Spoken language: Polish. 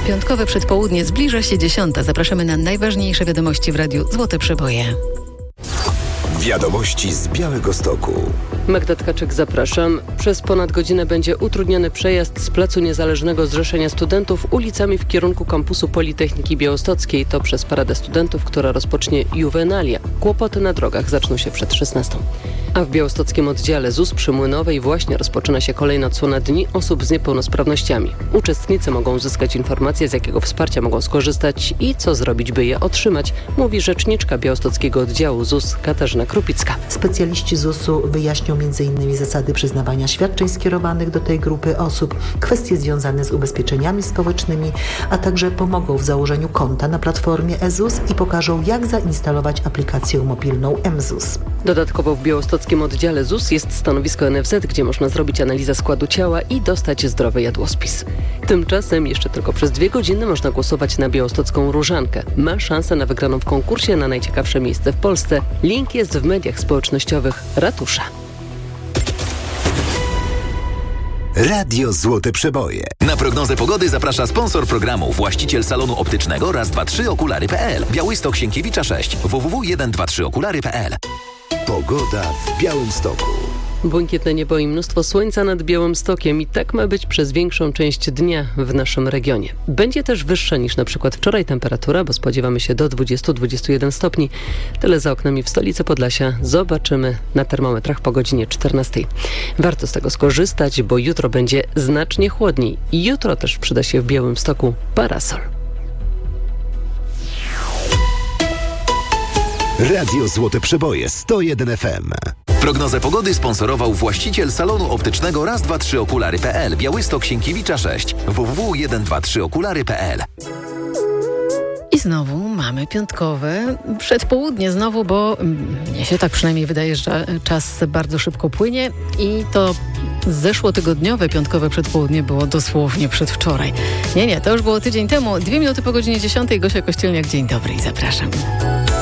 Piątkowe przedpołudnie, zbliża się 10. Zapraszamy na najważniejsze wiadomości w Radiu Złote Przeboje. Wiadomości z Białegostoku. Magda Tkaczyk, zapraszam. Przez ponad godzinę będzie utrudniony przejazd z Placu Niezależnego Zrzeszenia Studentów ulicami w kierunku kampusu Politechniki Białostockiej. To przez Paradę Studentów, która rozpocznie Juvenalia. Kłopoty na drogach zaczną się przed 16. A w białostockim oddziale ZUS przy Młynowej właśnie rozpoczyna się kolejna odsłona Dni Osób z Niepełnosprawnościami. Uczestnicy mogą uzyskać informacje, z jakiego wsparcia mogą skorzystać i co zrobić, by je otrzymać, mówi rzeczniczka białostockiego oddziału ZUS Katarzyna Krupicka. Specjaliści ZUS-u wyjaśnią m.in. zasady przyznawania świadczeń skierowanych do tej grupy osób, kwestie związane z ubezpieczeniami społecznymi, a także pomogą w założeniu konta na platformie e-ZUS i pokażą, jak zainstalować aplikację mobilną mZUS. Dodatkowo w białostockim oddziale ZUS jest stanowisko NFZ, gdzie można zrobić analizę składu ciała i dostać zdrowy jadłospis. Tymczasem jeszcze tylko przez 2 godziny można głosować na białostocką różankę. Ma szansę na wygraną w konkursie na najciekawsze miejsce w Polsce. Link jest w mediach społecznościowych Ratusza. Radio Złote Przeboje. Na prognozę pogody zaprasza sponsor programu, właściciel salonu optycznego Raz, 2, 3 okulary.pl. Białystok, Sienkiewicza 6, www.123okulary.pl. Pogoda w Białymstoku. Błękitne niebo i mnóstwo słońca nad Białymstokiem i tak ma być przez większą część dnia w naszym regionie. Będzie też wyższa niż na przykład wczoraj temperatura, bo spodziewamy się do 20-21 stopni. Tyle za oknami w stolicy Podlasia zobaczymy na termometrach po godzinie 14. Warto z tego skorzystać, bo jutro będzie znacznie chłodniej. I jutro też przyda się w Białymstoku parasol. Radio Złote Przeboje 101 FM. Prognozę pogody sponsorował właściciel salonu optycznego Raz, 2, 3 okulary.pl. Białystok, Sienkiewicza 6, www.123okulary.pl. I znowu mamy piątkowe przedpołudnie znowu, bo mnie się tak przynajmniej wydaje, że czas bardzo szybko płynie i to zeszłotygodniowe piątkowe przedpołudnie było dosłownie przedwczoraj. Nie, to już było tydzień temu. 2 minuty po godzinie 10. Gosia Kościelniak, dzień dobry i zapraszam.